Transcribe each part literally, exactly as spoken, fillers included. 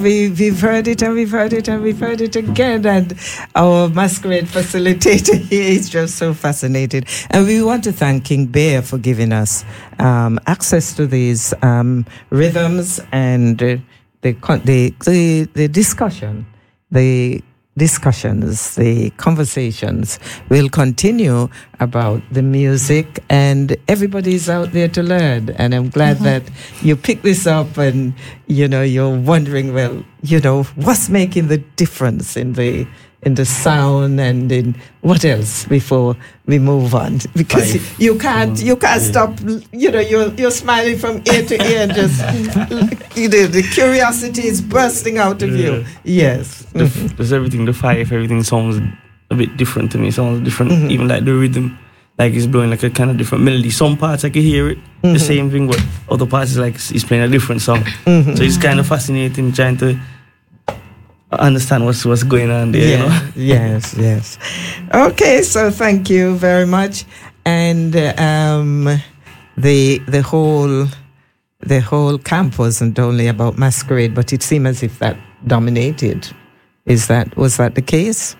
We, we've heard it and we've heard it and we've heard it again. And our masquerade facilitator here is just so fascinated. And we want to thank King Bear for giving us um, access to these um, rhythms and uh, the, the, the, the discussion, the discussions, the conversations will continue about the music, and everybody's out there to learn. And I'm glad mm-hmm. that you picked this up, and you know you're wondering, well, you know, what's making the difference in the in the sound and in what else before we move on, because Five. you can't you can't yeah. stop. You know, you're you're smiling from ear to ear, and just you know, the curiosity is bursting out of yeah. you. Yes, the, there's everything. The five, everything sounds a bit different to me. It sounds different, mm-hmm. even like the rhythm, like it's blowing like a kind of different melody. Some parts I can hear it, mm-hmm. the same thing, but other parts is like he's playing a different song. Mm-hmm. So it's kind of fascinating trying to understand what's what's going on there. Yeah, you know? Yes, yes. Okay, so thank you very much. And um, the the whole the whole camp wasn't only about masquerade, but it seemed as if that dominated. Is that was that the case?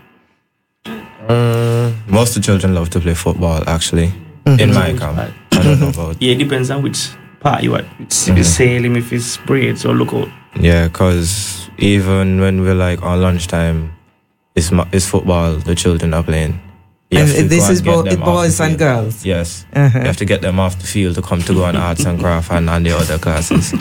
Uh, most of the children love to play football, actually. Mm-hmm. In my camp, I don't know about. Yeah, it depends on which part you are. It's, mm-hmm. If it's sailing, if it's braids or lookout. Yeah, because even when we're like on lunchtime, it's it's football. The children are playing. And this is both boys and girls. Yes, uh-huh. You have to get them off the field to come to go on arts and craft and, and the other classes.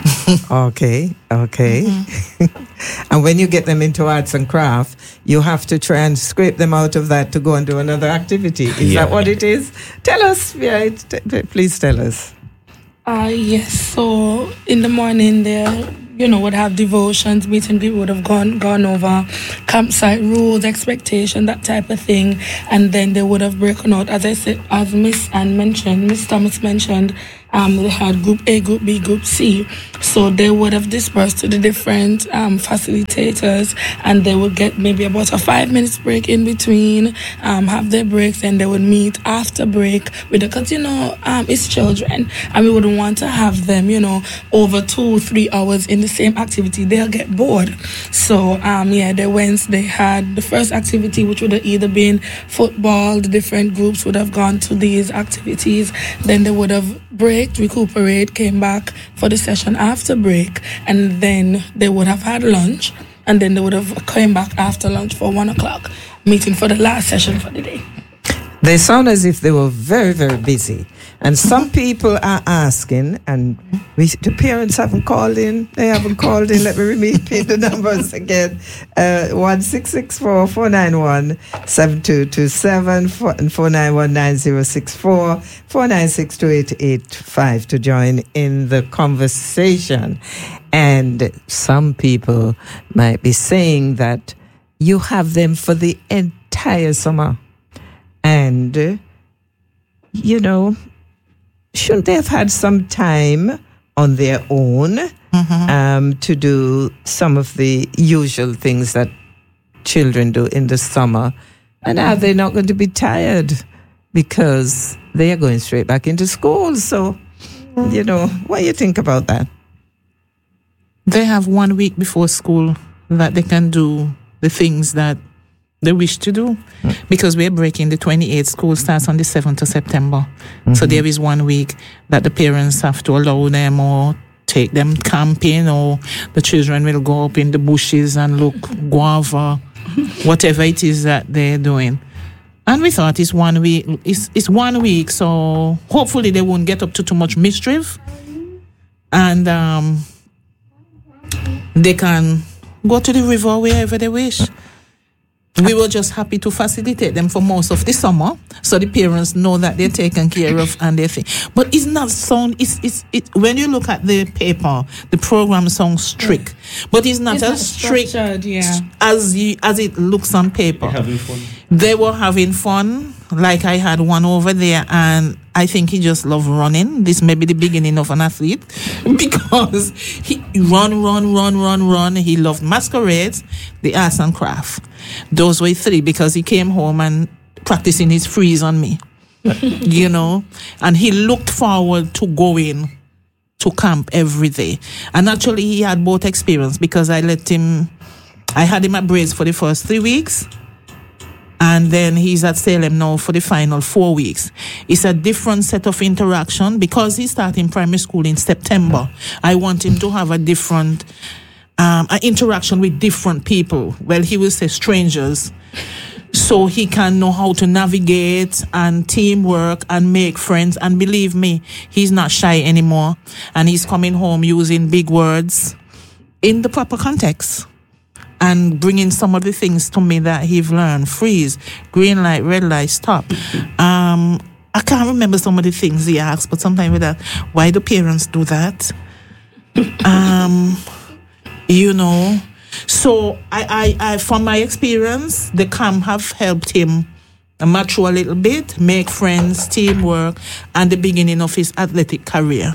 Okay, okay. Mm-hmm. And when you get them into arts and craft, you have to try and scrape them out of that to go and do another activity. Is yeah. that what it is? Tell us, yeah, t- t- please tell us. Uh, yes, so in the morning there, you know, would have devotions, meeting people would have gone gone over campsite rules, expectation, that type of thing, and then they would have broken out, as I said, as Miss Ann mentioned, Miss Thomas mentioned, um, they had Group A, Group B, Group C, so they would have dispersed to the different um, facilitators, and they would get maybe about a five minutes break in between, um, have their breaks, and they would meet after break, with because, you know, um, it's children, and we wouldn't want to have them, you know, over two, three hours in the same activity. They'll get bored. So, um, yeah, they went, they had the first activity, which would have either been football, the different groups would have gone to these activities, then they would have break, recuperate, came back for the session after break, and then they would have had lunch, and then they would have came back after lunch for one o'clock, meeting for the last session for the day. They sound as if they were very, very busy. And some people are asking, and we, the parents haven't called in. They haven't called in. Let me repeat the numbers again. Uh, one six six four, four nine one, seven two two seven, four nine one, nine zero six four, four nine six two eight eight five to join in the conversation. And some people might be saying that you have them for the entire summer. And, uh, you know, shouldn't they have had some time on their own mm-hmm. um, to do some of the usual things that children do in the summer? And are they not going to be tired because they are going straight back into school? So, you know, what do you think about that? They have one week before school that they can do the things that they wish to do, mm. because we're breaking the twenty-eighth. School starts on the seventh of September. Mm-hmm. So there is one week that the parents have to allow them or take them camping, or the children will go up in the bushes and look guava, whatever it is that they're doing. And we thought it's one week, it's, it's one week, so hopefully they won't get up to too much mischief. And um, they can go to the river wherever they wish. We were just happy to facilitate them for most of the summer, so the parents know that they're taken care of and they think. But it's not sound. It's it's it. When you look at the paper, the program sounds strict, but it's not it's as not strict yeah. as you, as it looks on paper. They're having fun. They were having fun. Like I had one over there, and I think he just loved running. This may be the beginning of an athlete, because he run, run, run, run, run. He loved masquerades, the arts and craft. Those were three, because he came home and practicing his freeze on me, you know. And he looked forward to going to camp every day. And actually, he had both experience because I let him, I had him at Braids for the first three weeks. And then he's at Salem now for the final four weeks. It's a different set of interaction because he's starting primary school in September. I want him to have a different um, an interaction with different people. Well, he will say strangers. So he can know how to navigate and teamwork and make friends. And believe me, he's not shy anymore. And he's coming home using big words in the proper context. And bringing some of the things to me that he've learned. Freeze, green light, red light, stop. Um, I can't remember some of the things he asked, but sometimes with that, why do parents do that? um, you know. So I, I, I, from my experience, the camp have helped him mature a little bit, make friends, teamwork, and the beginning of his athletic career.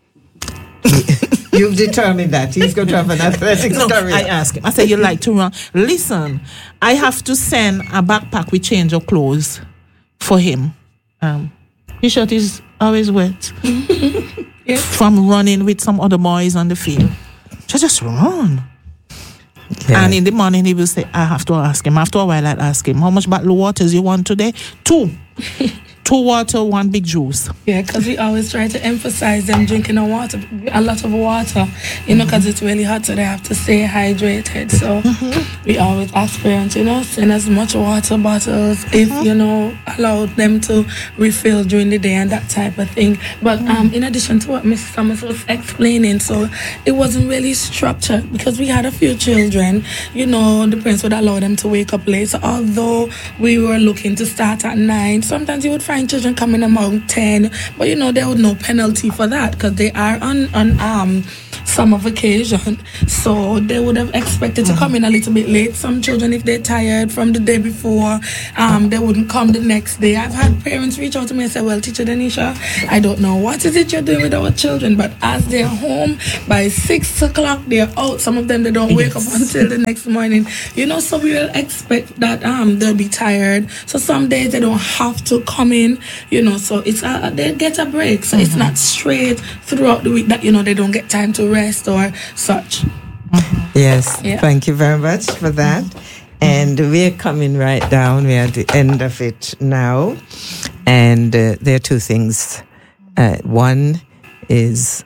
You've determined that he's going to have an athletic no, career. I asked him. I said, you like to run? Listen, I have to send a backpack with change of clothes for him. Um, his shirt is always wet. Yeah. From running with some other boys on the field. So just run. Yeah. And in the morning, he will say, I have to ask him. After a while, I'll ask him, how much bottle of waters you want today? Two. Two water, one big juice. Yeah, because we always try to emphasize them drinking a water, a lot of water, you know, because mm-hmm. it's really hot, so they have to stay hydrated. So mm-hmm. we always ask parents, you know, send as much water bottles if, mm-hmm. you know, allow them to refill during the day and that type of thing. But mm-hmm. um, in addition to what Missus Thomas was explaining, so it wasn't really structured because we had a few children, you know, the parents would allow them to wake up late. So although we were looking to start at nine, sometimes you would find children coming around ten, but you know there was no penalty for that because they are on on um summer vacation, so they would have expected to come in a little bit late. Some children, if they're tired from the day before, um they wouldn't come the next day. I've had parents reach out to me and say, well, Teacher Denisha, I don't know what is it you're doing with our children, but as they're home by six o'clock, they're out. Some of them, they don't wake yes. up until the next morning, you know, so we will expect that um they'll be tired. So some days they don't have to come in, you know, so it's uh, they get a break, so mm-hmm. it's not straight throughout the week that, you know, they don't get time to rest or such. Yes, yeah. Thank you very much for that. And we're coming right down. We're at the end of it now. And uh, there are two things. Uh, one is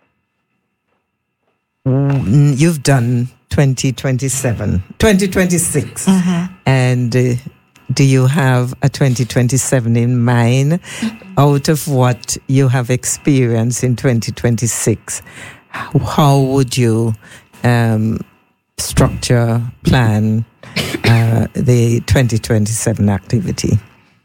mm, you've done twenty twenty-seven, twenty twenty-six. Mm-hmm. And uh, do you have a twenty twenty-seven in mind out of what you have experienced in twenty twenty-six? How would you um, structure, plan uh, the twenty twenty-seven activity?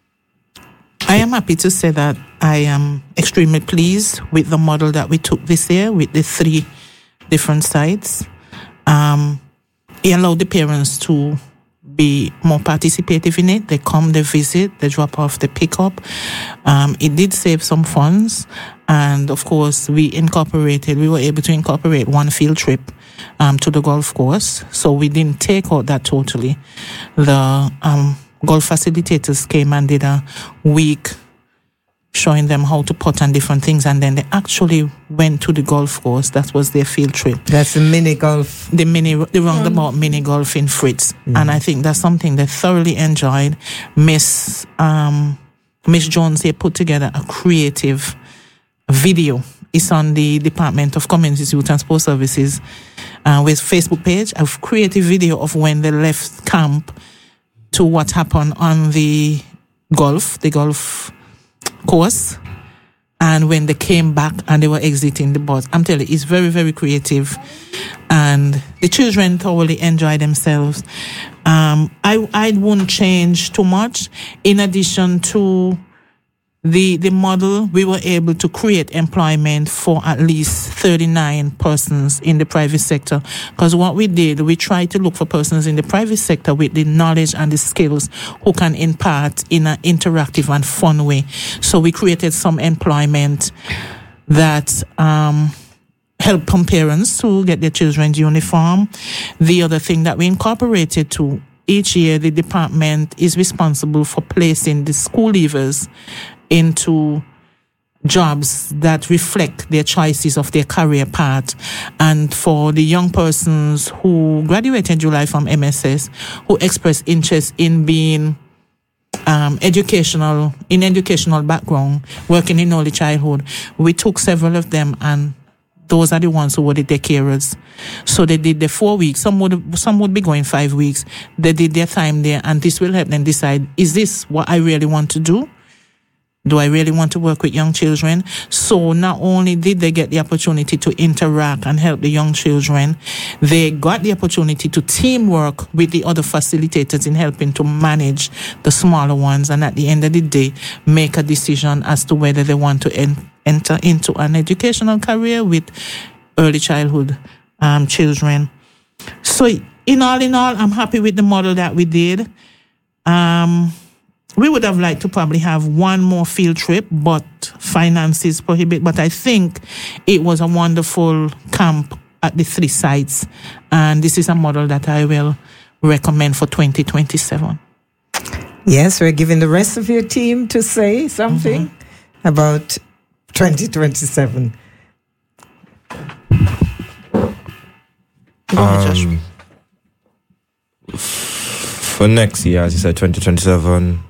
I am happy to say that I am extremely pleased with the model that we took this year with the three different sites. Um, it allowed the parents to be more participative in it. They come, they visit, they drop off, they pick up. Um, it did save some funds. And of course, we incorporated, we were able to incorporate one field trip um, to the golf course. So we didn't take out that totally. The um, golf facilitators came and did a week showing them how to putt and different things. And then they actually went to the golf course. That was their field trip. That's the mini golf. The mini, the roundabout mm. mini golf in Fritz. Mm. And I think that's something they thoroughly enjoyed. Miss, um, Miss Jones here put together a creative video. It's on the Department of Community, Youth and Sport Services uh, with Facebook page. A creative video of when they left camp to what happened on the golf, the golf course, and when they came back and they were exiting the bus. I'm telling you, it's very, very creative, and the children thoroughly enjoy themselves. Um, I I won't change too much. In addition to the the model, we were able to create employment for at least thirty-nine persons in the private sector. Because what we did, we tried to look for persons in the private sector with the knowledge and the skills who can impart in an interactive and fun way. So we created some employment that um, help parents to get their children's uniform. The other thing that we incorporated to each year, the department is responsible for placing the school leavers into jobs that reflect their choices of their career path. And for the young persons who graduated in July from M S S, who express interest in being um, educational, in educational background, working in early childhood, we took several of them, and those are the ones who were the day carers. So they did the four weeks. Some would some would be going five weeks. They did their time there, and this will help them decide, is this what I really want to do? Do I really want to work with young children? So not only did they get the opportunity to interact and help the young children, they got the opportunity to teamwork with the other facilitators in helping to manage the smaller ones, and at the end of the day, make a decision as to whether they want to en- enter into an educational career with early childhood um, children. So in all in all, I'm happy with the model that we did. Um... We would have liked to probably have one more field trip, but finances prohibit. But I think it was a wonderful camp at the three sites. And this is a model that I will recommend for twenty twenty-seven. Yes, we're giving the rest of your team to say something mm-hmm. about twenty twenty-seven. Um, for next year, as you said, twenty twenty-seven,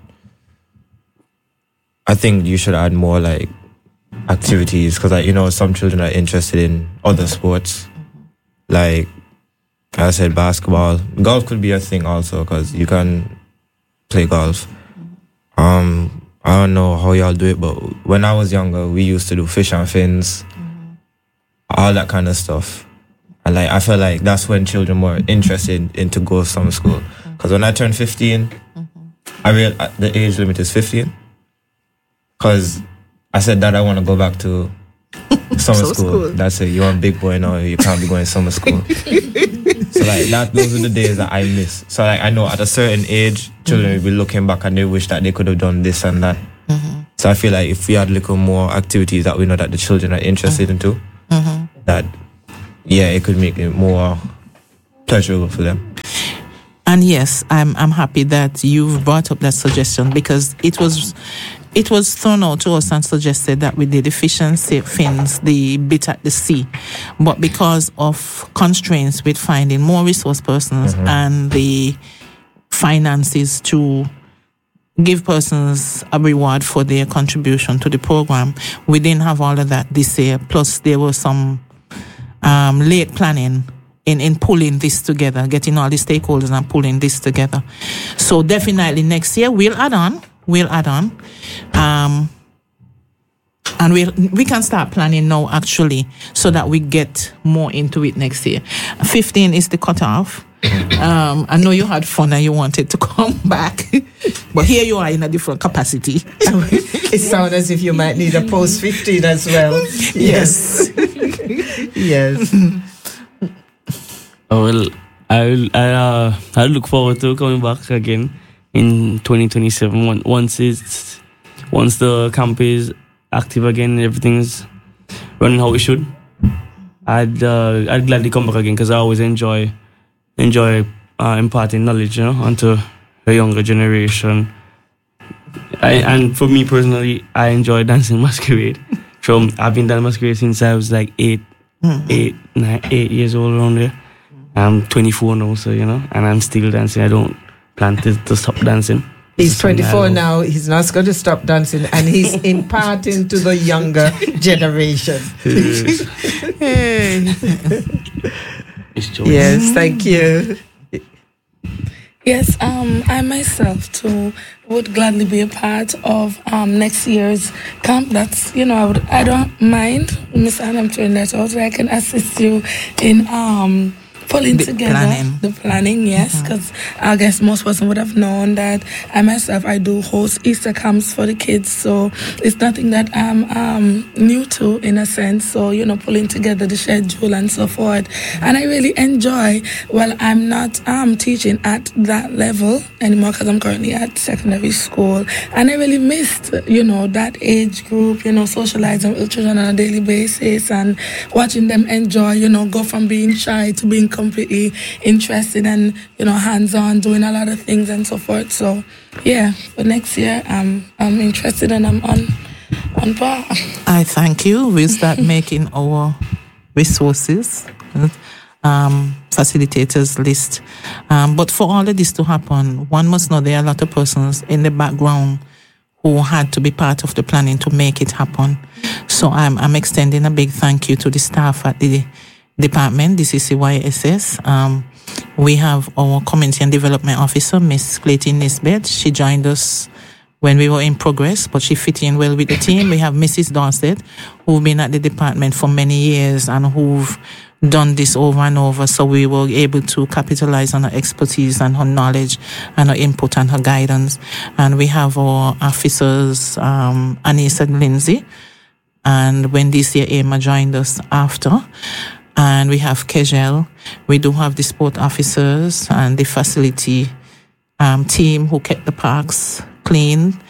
I think you should add more like activities, because like, you know, some children are interested in other sports, like I said, basketball. Golf could be a thing also, because you can play golf. Um, I don't know how y'all do it, but when I was younger, we used to do fish and fins, all that kind of stuff. And like I feel like that's when children were interested in to go to summer school. Because when I turned fifteen, I real the age limit is fifteen. Because I said that I want to go back to summer school. school. That's it. You're a big boy now. You can't be going to summer school. So like that, those are the days that I miss. So like I know at a certain age, children mm-hmm. will be looking back and they wish that they could have done this and that. Mm-hmm. So I feel like if we had a little more activities that we know that the children are interested mm-hmm. into, mm-hmm. that yeah, it could make it more pleasurable for them. And yes, I'm I'm happy that you've brought up that suggestion, because it was it was thrown out to us and suggested that we did the fish and fins, the bit at the sea. But because of constraints with finding more resource persons mm-hmm. and the finances to give persons a reward for their contribution to the program, we didn't have all of that this year. Plus, there was some um, late planning In, in pulling this together, getting all the stakeholders and pulling this together. So definitely next year we'll add on, we'll add on. Um, and we'll, we can start planning now actually, so that we get more into it next year. fifteen is the cutoff. Um, I know you had fun and you wanted to come back, but here you are in a different capacity. It sounds as if you might need a post fifteen as well. Yes. Yes. Oh, well, I I uh, I look forward to coming back again in twenty twenty-seven. Once it's once the camp is active again and everything's running how it should, I'd uh, I'd gladly come back again, because I always enjoy enjoy uh, imparting knowledge, you know, onto the younger generation. I, and for me personally, I enjoy dancing masquerade. So I've been dancing masquerade since I was like eight, mm-hmm. eight, nine, eight years old around there. I'm twenty-four now, so, you know, and I'm still dancing. I don't plan to, to stop dancing. He's twenty-four now. He's not going to stop dancing, and he's imparting to the younger generation. Hey. Yes, thank you. Yes, um, I myself too would gladly be a part of um, next year's camp. That's, you know, I would, I don't mind, Miss Adam, to that out. I can assist you in um. pulling the together planning. the planning, yes, because mm-hmm. I guess most person would have known that I myself, I do host Easter camps for the kids, so it's nothing that I'm um, new to in a sense, so, you know, pulling together the schedule and so forth, and I really enjoy, well, I'm not um, teaching at that level anymore, because I'm currently at secondary school, and I really missed, you know, that age group, you know, socializing with children on a daily basis, and watching them enjoy, you know, go from being shy to being completely interested and, you know, hands-on, doing a lot of things and so forth. So, yeah, for next year, I'm I'm interested and I'm on On par. I thank you. We'll start making our resources, um, facilitators list. Um, but for all of this to happen, one must know there are a lot of persons in the background who had to be part of the planning to make it happen. So I'm, I'm extending a big thank you to the staff at the department, the C C Y S S. Um, we have our Community and Development Officer, Miss Clayton Nisbet. She joined us when we were in progress, but she fit in well with the team. We have Missus Dorset, who've been at the department for many years and who've done this over and over. So we were able to capitalize on her expertise and her knowledge and her input and her guidance. And we have our officers, um, Anissa Lindsay and Wendycia Ema joined us after. And we have Kejel. We do have the sport officers and the facility um, team who kept the parks clean,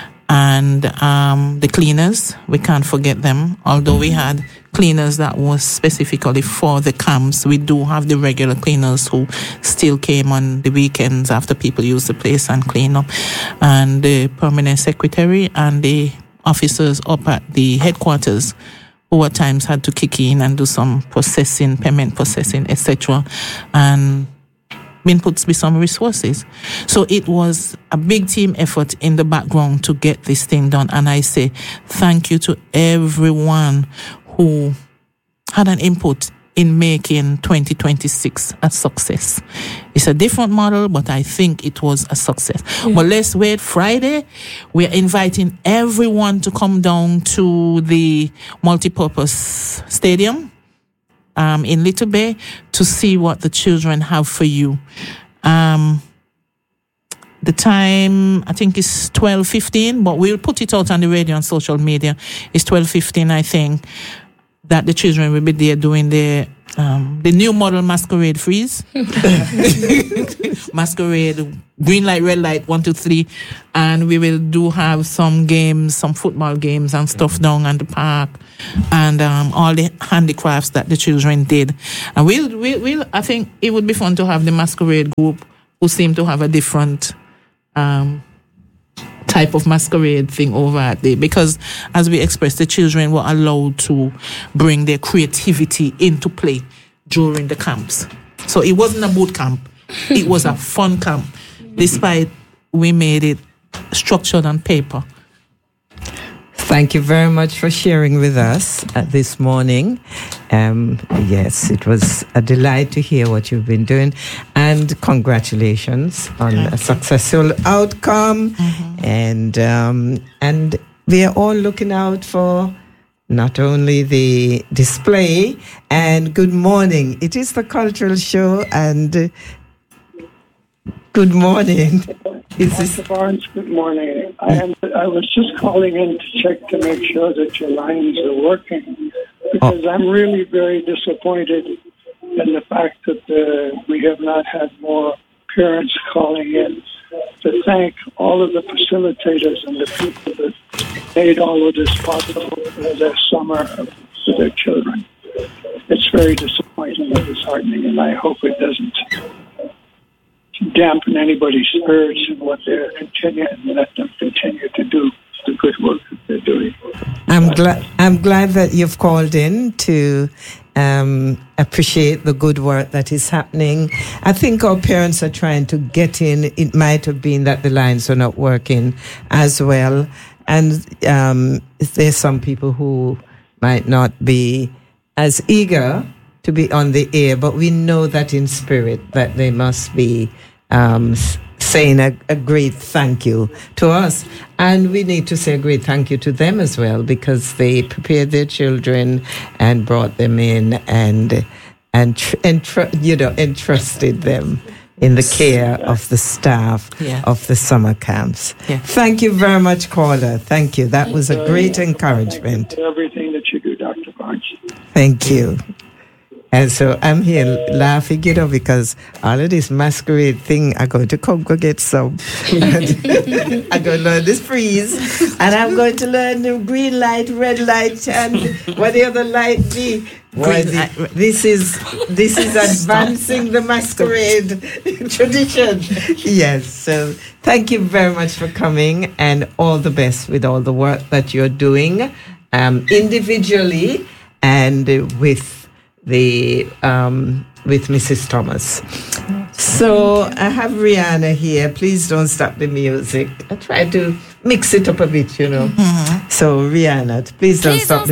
and um, the cleaners, we can't forget them. Although we had cleaners that was specifically for the camps, we do have the regular cleaners who still came on the weekends after people use the place and clean up, and the permanent secretary and the officers up at the headquarters who at times had to kick in and do some processing, payment processing, et cetera, and inputs with some resources. So it was a big team effort in the background to get this thing done. And I say thank you to everyone who had an input in making twenty twenty-six a success. It's a different model, but I think it was a success. Yeah. But let's wait. Friday, we're inviting everyone to come down to the multipurpose stadium Um, in Little Bay to see what the children have for you. Um, the time, I think, is twelve fifteen, but we'll put it out on the radio and social media. It's twelve fifteen, I think, that the children will be there doing their um, the new model masquerade freeze. Masquerade, green light, red light, one, two, three. And we will do have some games, some football games and stuff down at the park. And um, all the handicrafts that the children did. And we'll, we'll, we'll, I think it would be fun to have the masquerade group who seem to have a different um, type of masquerade thing over at there. Because as we expressed, the children were allowed to bring their creativity into play during the camps. So it wasn't a boot camp. It was a fun camp, despite we made it structured on paper. Thank you very much for sharing with us uh, this morning. Um, yes, it was a delight to hear what you've been doing, and congratulations on Thank a successful outcome. Mm-hmm. And um, and we are all looking out for not only the display. And good morning. It is the cultural show, and uh, good morning. Is this Doctor Barnes, good morning. I am. I was just calling in to check to make sure that your lines are working, because oh. I'm really very disappointed in the fact that uh, we have not had more parents calling in to thank all of the facilitators and the people that made all of this possible for their summer for their children. It's very disappointing and disheartening, and I hope it doesn't dampen anybody's spirits in what they're continuing, and let them continue to do the good work that they're doing. I'm glad. I'm glad that you've called in to um, appreciate the good work that is happening. I think our parents are trying to get in. It might have been that the lines are not working as well, and um, there's some people who might not be as eager to be on the air, but we know that in spirit that they must be um, saying a, a great thank you to us. And we need to say a great thank you to them as well, because they prepared their children and brought them in and, and, tr- and tr- you know, entrusted them in the care of the staff yeah. of the summer camps. Yeah. Thank you very much, caller. Thank you. That was a great encouragement. Thank you for everything that you do, Doctor Barnes. Thank you. And so I'm here laughing, you know, because all of this masquerade thing, I'm going to come go get some. I'm going to learn this freeze. And I'm going to learn the green light, red light, and what the other light be. Why, the, this is this is advancing the masquerade tradition. Yes. So thank you very much for coming, and all the best with all the work that you're doing, um, individually and with the um, with Missus Thomas. So I have Rihanna here. Please don't stop the music. I try to mix it up a bit, you know. Mm-hmm. So Rihanna, please don't please stop don't the